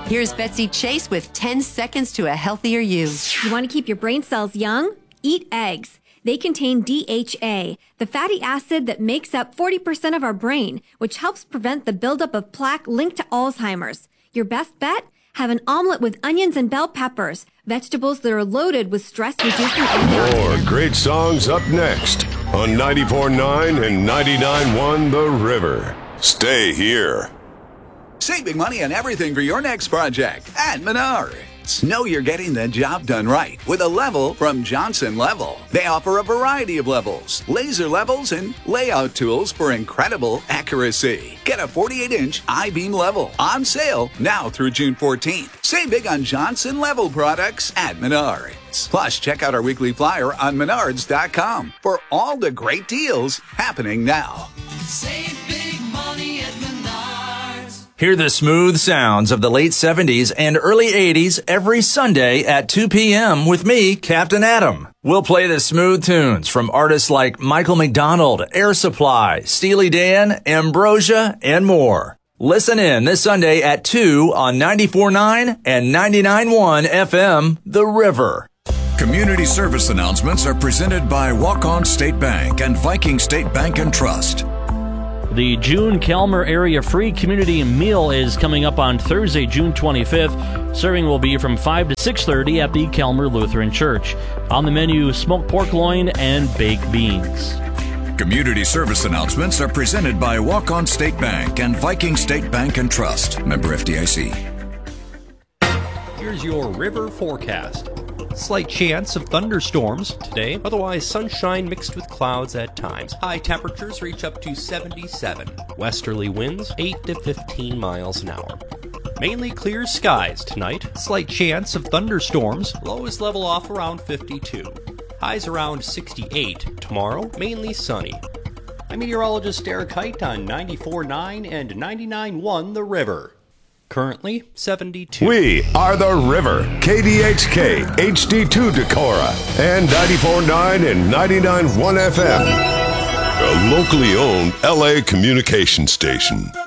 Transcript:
Here's Betsy Chase with 10 seconds to a healthier you. You want to keep your brain cells young? Eat eggs. They contain DHA, the fatty acid that makes up 40% of our brain, which helps prevent the buildup of plaque linked to Alzheimer's. Your best bet? Have an omelet with onions and bell peppers, vegetables that are loaded with stress-reducing antioxidants. More great songs up next on 94.9 and 99.1 The River. Stay here. Save big money on everything for your next project at Menards. Know you're getting the job done right with a level from Johnson Level. They offer a variety of levels, laser levels, and layout tools for incredible accuracy. Get a 48-inch I-beam level on sale now through June 14th. Save big on Johnson Level products at Menards. Plus, check out our weekly flyer on menards.com for all the great deals happening now. Save big money at Menards. Hear the smooth sounds of the late 70s and early 80s every Sunday at 2 p.m. with me, Captain Adam. We'll play the smooth tunes from artists like Michael McDonald, Air Supply, Steely Dan, Ambrosia, and more. Listen in this Sunday at 2 on 94.9 and 99.1 FM, The River. Community service announcements are presented by Walk-On State Bank and Viking State Bank and Trust. The June Calmer Area Free Community Meal is coming up on Thursday, June 25th. Serving will be from 5 to 6:30 at the Calmer Lutheran Church. On the menu, smoked pork loin and baked beans. Community service announcements are presented by Walk-On State Bank and Viking State Bank and Trust. Member FDIC. Here's your river forecast. Slight chance of thunderstorms today, otherwise sunshine mixed with clouds at times. High temperatures reach up to 77. Westerly winds 8 to 15 miles an hour. Mainly clear skies tonight. Slight chance of thunderstorms. Lows level off around 52. Highs around 68. Tomorrow, mainly sunny. I'm meteorologist Eric Height on 94.9 and 99.1 The River. Currently, 72. We are The River, KDHK, HD2 Decorah, and 94.9 and 99.1 FM. A locally owned LA communication station.